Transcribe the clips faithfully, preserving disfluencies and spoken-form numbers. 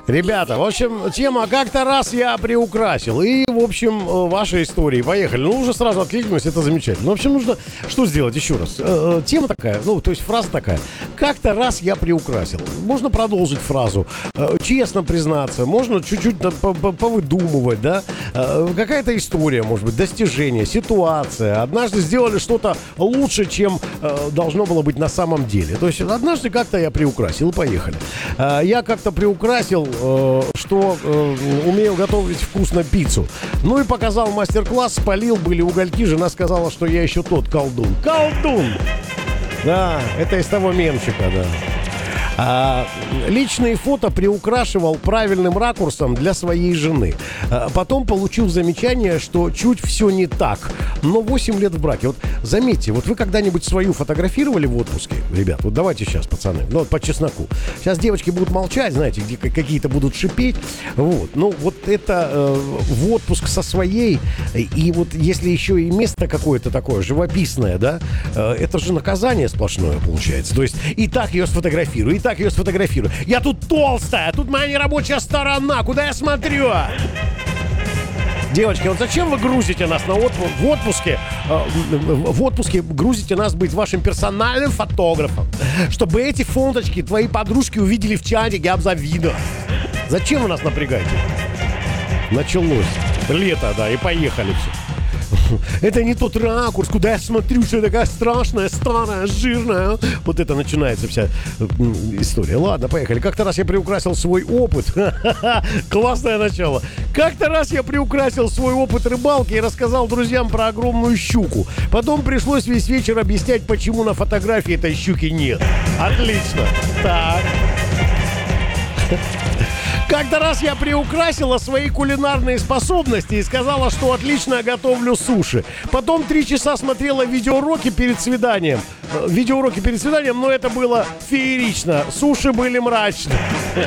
Ребята, в общем, тема «Как-то раз я приукрасил». И, в общем, ваши истории. Поехали. Ну, уже сразу откликнулись, это замечательно. В общем, нужно что сделать еще раз? Э, тема такая, ну, то есть фраза такая. «Как-то раз я приукрасил». Можно продолжить фразу. Э, честно признаться. Можно чуть-чуть повыдумывать, да? Э, какая-то история, может быть, достижение, ситуация. Однажды сделали что-то лучше, чем э, должно было быть на самом деле. То есть однажды как-то я приукрасил. И поехали. Э, я как-то приукрасил, что э, умею готовить вкусно пиццу. Ну и показал мастер-класс, спалил, были угольки. Жена сказала, что я еще тот колдун. Колдун! Да, это из того мемчика, да. А, личные фото приукрашивал правильным ракурсом для своей жены. А, потом получил замечание, что чуть все не так. Но восемь лет в браке. Вот заметьте, вот вы когда-нибудь свою фотографировали в отпуске? Ребят, вот давайте сейчас, пацаны, ну вот по чесноку. Сейчас девочки будут молчать, знаете, где какие-то будут шипеть. Вот, ну вот это э, в отпуск со своей. И вот если еще и место какое-то такое живописное, да, э, это же наказание сплошное получается. То есть и так ее сфотографирую, и так ее сфотографирую. Я тут толстая, тут моя нерабочая сторона. Куда я смотрю? Девочки, вот зачем вы грузите нас на отпуск, в отпуске? Э, в отпуске грузите нас быть вашим персональным фотографом, чтобы эти фоточки твои подружки увидели в чатике, обзавидовали. Зачем вы нас напрягаете? Началось лето, да, и поехали все. Это не тот ракурс, куда я смотрю, что я такая страшная, старая, жирная. Вот это начинается вся история. Ладно, поехали. Как-то раз я приукрасил свой опыт. Классное начало. Как-то раз я приукрасил свой опыт рыбалки и рассказал друзьям про огромную щуку. Потом пришлось весь вечер объяснять, почему на фотографии этой щуки нет. Отлично. Так. Как-то раз я приукрасила свои кулинарные способности и сказала, что отлично готовлю суши. Потом три часа смотрела видеоуроки перед свиданием. Видеоуроки перед свиданием, но это было феерично. Суши были мрачные.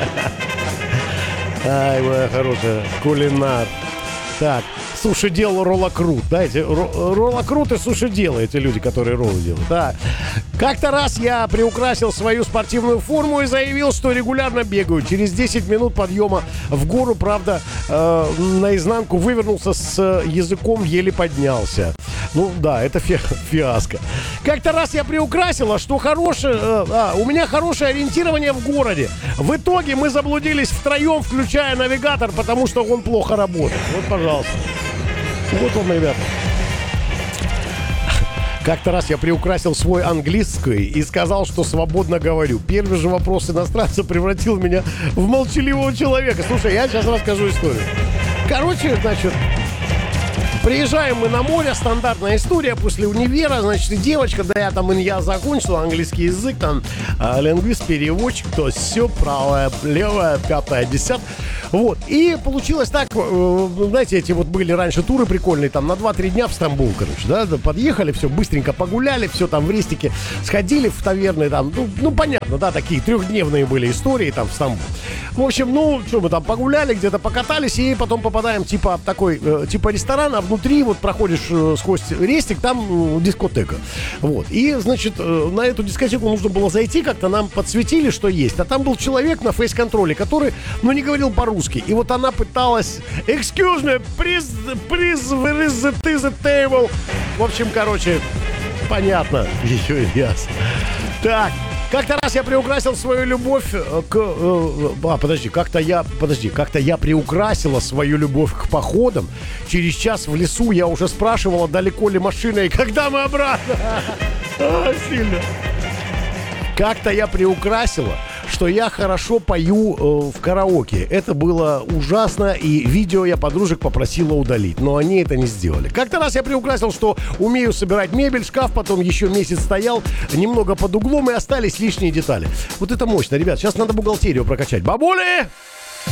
Ай, моя хорошая, кулинар. Так, суши-дел роллокрут. Знаете, роллокрут и суши-дел, эти люди, которые роллы делают. Так. Как-то раз я приукрасил свою спортивную форму и заявил, что регулярно бегаю. Через десять минут подъема в гору, правда, э, наизнанку вывернулся с языком, еле поднялся. Ну да, это фи- фиаско. Как-то раз я приукрасила, что хорошее, э, а, у меня хорошее ориентирование в городе. В итоге мы заблудились втроем, включая навигатор, потому что он плохо работает. Вот, пожалуйста. Вот он, ребята. Как-то раз я приукрасил свой английский и сказал, что свободно говорю. Первый же вопрос иностранца превратил меня в молчаливого человека. Слушай, я сейчас расскажу историю. Короче, значит, приезжаем мы на море, стандартная история после универа, значит, и девочка, да я там я закончил английский язык, там, э, лингвист, переводчик, то все, правое, левое, пятое, десятое. Вот, и получилось так, э, знаете, эти вот были раньше туры прикольные, там, на два-три дня в Стамбул, короче, да, подъехали, все, быстренько погуляли, все там в рестике, сходили в таверны, там, ну, ну, понятно, да, такие трехдневные были истории там в Стамбул. В общем, ну, что мы там погуляли, где-то покатались, и потом попадаем, типа, такой, э, типа ресторан, а внутри вот проходишь э, сквозь рестик, там э, дискотека. Вот, и, значит, э, на эту дискотеку нужно было зайти, как-то нам подсветили, что есть, а там был человек на фейс-контроле, который, ну, не говорил по-русски. И вот она пыталась excuse me, please, please, where is the, the table? В общем, короче, понятно. Ее ясно. Так, как-то раз я приукрасил свою любовь к... Э, а, подожди, как-то я... Подожди, как-то я приукрасила свою любовь к походам. Через час в лесу я уже спрашивала, далеко ли машина и когда мы обратно. Сильно. Как-то я приукрасила, что я хорошо пою э, в караоке. Это было ужасно, и видео я подружек попросила удалить, но они это не сделали. Как-то раз я приукрасил, что умею собирать мебель, шкаф потом еще месяц стоял, немного под углом, и остались лишние детали. Вот это мощно, ребят. Сейчас надо бухгалтерию прокачать. Бабули!